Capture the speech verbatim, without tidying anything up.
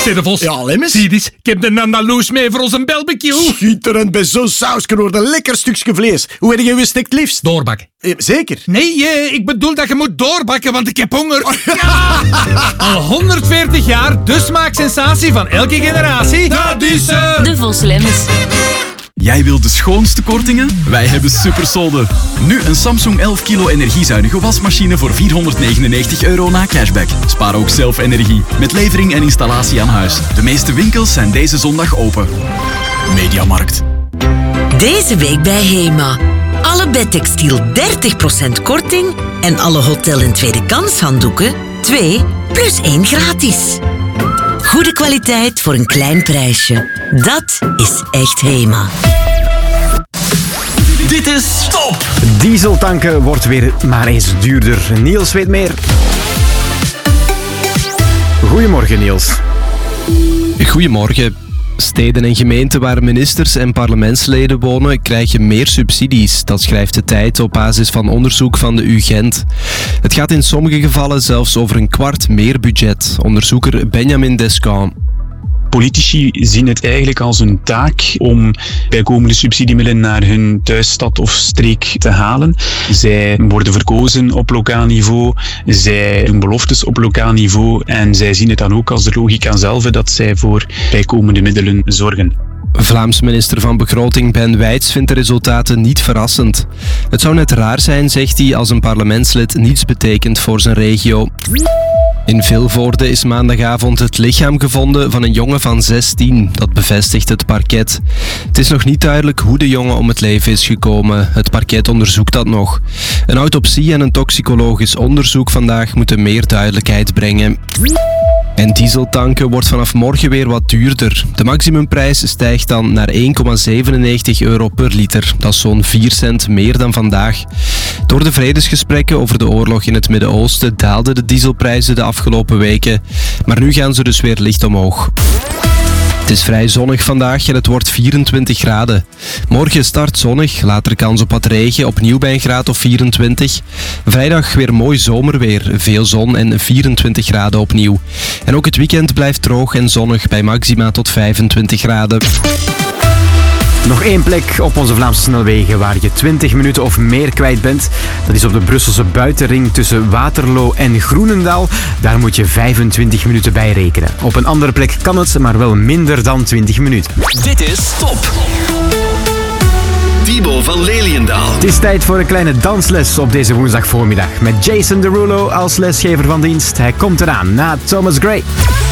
Zeg de Vos. Ja, Lemmens? Zie eens, ik heb de Andaloes mee voor onze barbecue. Schitterend, bij zo'n sausje wordt een lekker stukje vlees. Hoe heb je gestikt liefst? Doorbakken. Eh, zeker? Nee, eh, ik bedoel dat je moet doorbakken, want ik heb honger. Ja! Al honderdveertig jaar, de smaaksensatie van elke generatie. Dat is ze! De Vos Lemmens. Jij wilt de schoonste kortingen? Wij hebben supersolden. Nu een Samsung elf kilo energiezuinige wasmachine voor vierhonderdnegenennegentig euro na cashback. Spaar ook zelf energie met levering en installatie aan huis. De meeste winkels zijn deze zondag open. Mediamarkt. Deze week bij Hema. Alle bedtextiel dertig procent korting en alle hotel- en tweede kans handdoeken twee plus één gratis. Goede kwaliteit voor een klein prijsje. Dat is echt Hema. Dit is Top! Dieseltanken wordt weer maar eens duurder. Niels weet meer. Goedemorgen, Niels. Goedemorgen. Steden en gemeenten waar ministers en parlementsleden wonen krijgen meer subsidies. Dat schrijft de Tijd op basis van onderzoek van de U Gent. Het gaat in sommige gevallen zelfs over een kwart meer budget. Onderzoeker Benjamin Descamps. Politici zien het eigenlijk als een taak om bijkomende subsidiemiddelen naar hun thuisstad of streek te halen. Zij worden verkozen op lokaal niveau, zij doen beloftes op lokaal niveau en zij zien het dan ook als de logica zelf dat zij voor bijkomende middelen zorgen. Vlaams minister van Begroting Ben Wijts vindt de resultaten niet verrassend. Het zou net raar zijn, zegt hij, als een parlementslid niets betekent voor zijn regio. In Vilvoorde is maandagavond het lichaam gevonden van een jongen van zestien. Dat bevestigt het parket. Het is nog niet duidelijk hoe de jongen om het leven is gekomen. Het parket onderzoekt dat nog. Een autopsie en een toxicologisch onderzoek vandaag moeten meer duidelijkheid brengen. En dieseltanken wordt vanaf morgen weer wat duurder. De maximumprijs stijgt dan naar één komma zevenennegentig euro per liter. Dat is zo'n vier cent meer dan vandaag. Door de vredesgesprekken over de oorlog in het Midden-Oosten daalden de dieselprijzen de afgelopen weken. Maar nu gaan ze dus weer licht omhoog. Het is vrij zonnig vandaag en het wordt vierentwintig graden. Morgen start zonnig, later kans op wat regen, opnieuw bij een graad of vierentwintig. Vrijdag weer mooi zomerweer, veel zon en vierentwintig graden opnieuw. En ook het weekend blijft droog en zonnig bij maxima tot vijfentwintig graden. Nog één plek op onze Vlaamse snelwegen waar je twintig minuten of meer kwijt bent. Dat is op de Brusselse buitenring tussen Waterloo en Groenendaal. Daar moet je vijfentwintig minuten bij rekenen. Op een andere plek kan het, maar wel minder dan twintig minuten. Dit is Top! Thibaut van Leliendaal. Het is tijd voor een kleine dansles op deze woensdagvoormiddag. Met Jason Derulo als lesgever van dienst. Hij komt eraan na Thomas Gray.